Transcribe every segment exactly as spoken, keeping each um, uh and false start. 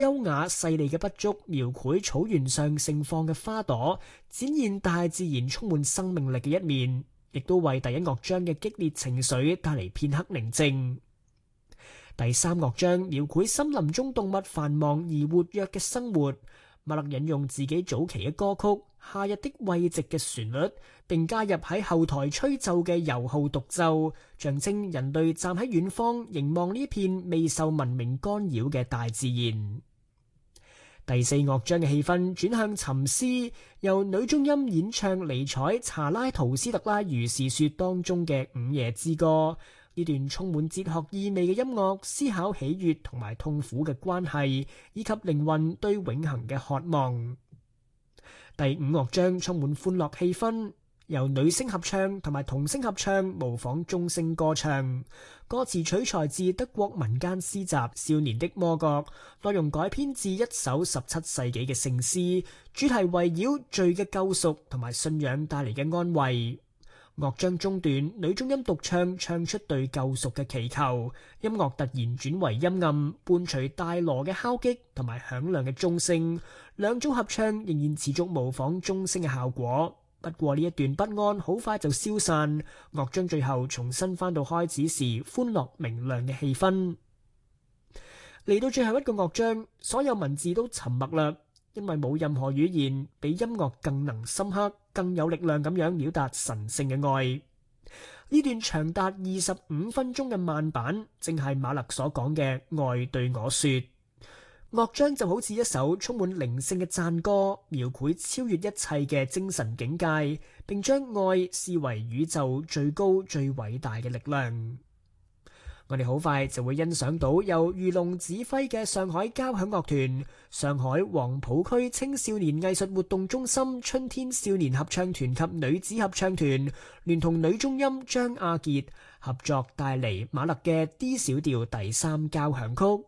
優雅細膩嘅筆觸描繪草原上盛放嘅花朵，展現大自然充滿生命力嘅一面，亦都為第一樂章嘅激烈情緒帶嚟片刻寧靜。第三樂章描繪森林中動物繁忙而活躍嘅生活，馬勒引用自己早期嘅歌曲《夏日的慰藉》嘅旋律，並加入喺後台吹奏嘅柔號獨奏，象徵人類站喺遠方凝望呢片未受文明干擾嘅大自然。第四樂章嘅氣氛轉向沉思，由女中音演唱尼采查拉圖斯特拉如是說當中嘅午夜之歌。呢段充滿哲學意味嘅音樂，思考喜悅同埋痛苦嘅關係，以及靈魂對永恆嘅渴望。第五樂章充滿歡樂氣氛，由女聲合唱同埋童聲合唱模仿中聲歌唱，歌詞取材自德國民間詩集《少年的魔角》，內容改編自一首十七世紀嘅聖詩，主題圍繞罪嘅救贖同埋信仰帶嚟嘅安慰。樂章中段，女中音獨唱唱出對救贖嘅祈求，音樂突然轉為陰暗，伴隨大鑼嘅敲擊同埋響亮嘅鐘聲，兩組合唱仍然持續模仿鐘聲嘅效果。不過呢一段不安好快就消散，樂章最後重新返到開始時歡樂明亮嘅氣氛。嚟到最後一個樂章，所有文字都沉默啦，因為冇任何語言比音樂更能深刻、更有力量咁樣表達神聖嘅愛。呢段長達二十五分鐘嘅慢板，正係馬勒所講嘅愛對我說。樂章就好似一首充滿靈性嘅讚歌，描繪超越一切嘅精神境界，並將愛視為宇宙最高最偉大嘅力量。我哋好快就會欣賞到由魚龍指揮嘅上海交響樂團、上海黃浦區青少年藝術活動中心春天少年合唱團及女子合唱團，聯同女中音張亞傑合作帶嚟馬勒嘅 D 小調第三交響曲。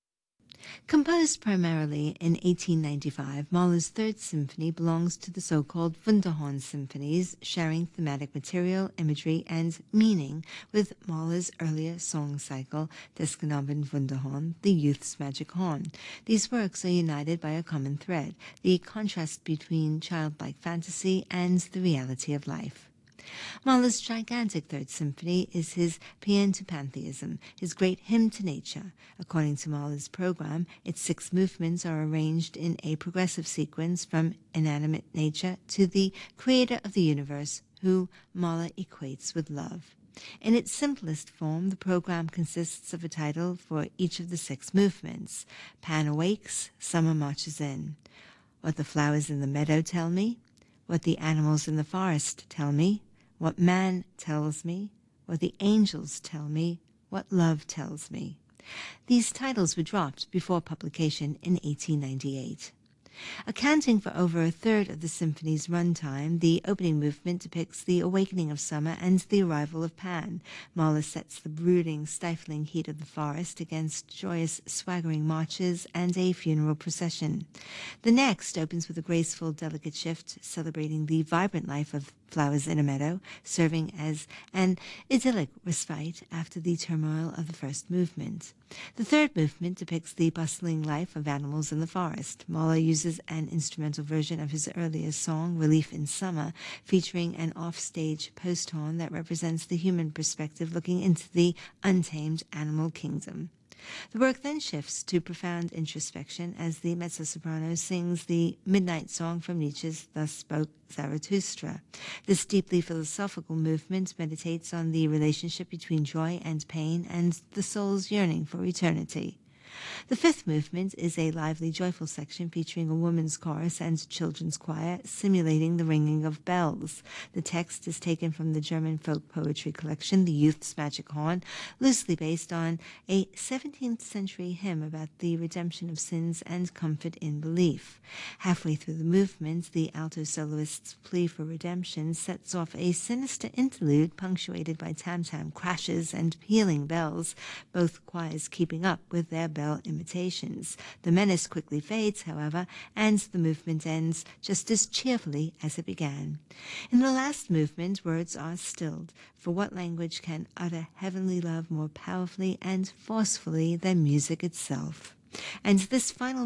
Composed primarily in eighteen ninety-five, Mahler's Third Symphony belongs to the so-called Wunderhorn symphonies, sharing thematic material, imagery, and meaning with Mahler's earlier song cycle, Das Knabenwunderhorn, the Youth's Magic Horn. These works are united by a common thread, the contrast between childlike fantasy and the reality of life. Mahler's gigantic Third Symphony is his paean to pantheism, his great hymn to nature. According to Mahler's program, its six movements are arranged in a progressive sequence from inanimate nature to the creator of the universe, who Mahler equates with love. In its simplest form, the program consists of a title for each of the six movements. Pan awakes, summer marches in. What the flowers in the meadow tell me, what the animals in the forest tell me, what man tells me, what the angels tell me, what love tells me. These titles were dropped before publication in eighteen ninety-eight. Accounting for over a third of the symphony's runtime, the opening movement depicts the awakening of summer and the arrival of Pan. Mahler sets the brooding, stifling heat of the forest against joyous, swaggering marches and a funeral procession. The next opens with a graceful, delicate shift, celebrating the vibrant life of flowers in a meadow, serving as an idyllic respite after the turmoil of the first movement. The third movement depicts the bustling life of animals in the forest. Mahler uses an instrumental version of his earlier song, Relief in Summer, featuring an offstage post-horn that represents the human perspective looking into the untamed animal kingdom. The work then shifts to profound introspection as the mezzo-soprano sings the midnight song from Nietzsche's Thus Spoke Zarathustra. This deeply philosophical movement meditates on the relationship between joy and pain and the soul's yearning for eternity. The fifth movement is a lively, joyful section featuring a woman's chorus and children's choir simulating the ringing of bells. The text is taken from the German folk poetry collection, The Youth's Magic Horn, loosely based on a seventeenth century hymn about the redemption of sins and comfort in belief. Halfway through the movement, the alto soloist's plea for redemption sets off a sinister interlude punctuated by tam-tam crashes and pealing bells, both choirs keeping up with their bell imitations. The menace quickly fades, however, and the movement ends just as cheerfully as it began. In the last movement, words are stilled, for what language can utter heavenly love more powerfully and forcefully than music itself? And this final